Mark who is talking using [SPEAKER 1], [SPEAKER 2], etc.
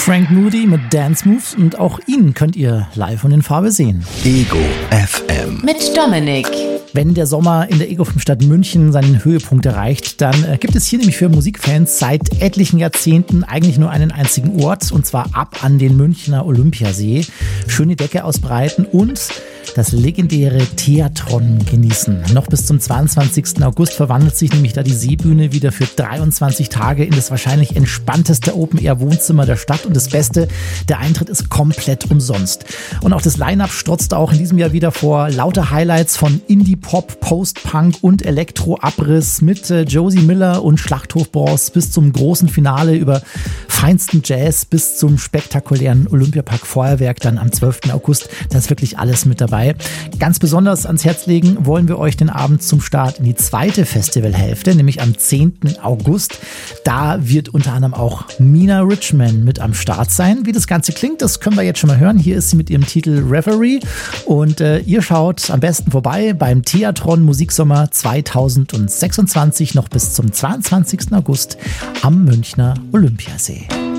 [SPEAKER 1] Frank Moody mit Dance Moves und auch ihn könnt ihr live und in Farbe sehen.
[SPEAKER 2] Ego FM.
[SPEAKER 3] Mit Dominik.
[SPEAKER 1] Wenn der Sommer in der Ego 5 Stadt München seinen Höhepunkt erreicht, dann gibt es hier nämlich für Musikfans seit etlichen Jahrzehnten eigentlich nur einen einzigen Ort, und zwar ab an den Münchner Olympiasee. Schöne Decke ausbreiten und das legendäre Theatron genießen. Noch bis zum 22. August verwandelt sich nämlich da die Seebühne wieder für 23 Tage in das wahrscheinlich entspannteste Open-Air-Wohnzimmer der Stadt. Und das Beste, der Eintritt ist komplett umsonst. Und auch das Line-Up strotzt auch in diesem Jahr wieder vor lauter Highlights von Indie-Pop, Post-Punk und Elektro-Abriss mit Josie Miller und Schlachthofbrands bis zum großen Finale über feinsten Jazz bis zum spektakulären Olympiapark-Feuerwerk dann am 12. August. Da ist wirklich alles mit dabei. Ganz besonders ans Herz legen wollen wir euch den Abend zum Start in die zweite Festivalhälfte, nämlich am 10. August. Da wird unter anderem auch Mina Richman mit am Start sein. Wie das Ganze klingt, das können wir jetzt schon mal hören. Hier ist sie mit ihrem Titel Reverie und ihr schaut am besten vorbei beim Theatron Musiksommer 2026 noch bis zum 22. August am Münchner Olympiasee.